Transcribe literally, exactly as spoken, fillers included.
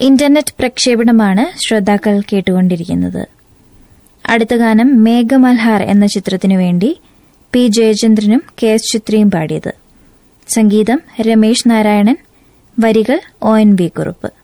Internet പ്രക്ഷേപണമാണ് ശ്രോതാക്കൾ കേട്ടുകൊണ്ടിരിക്കുന്നത്. അടുത്ത ഗാനം മേഘമൽഹാർ എന്ന ചിത്രത്തിനു വേണ്ടി പി ജയചന്ദ്രനും കെ എസ് ചിത്രയും പാടിയത്. സംഗീതം രമേശ് നാരായണൻ, വരികൾ ഒ എൻ വി കുറുപ്പ്.